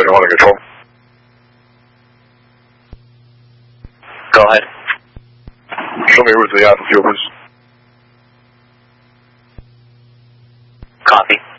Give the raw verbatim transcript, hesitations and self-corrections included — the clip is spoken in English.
anyone in control. Go ahead. Show me where the altitude was. Copy.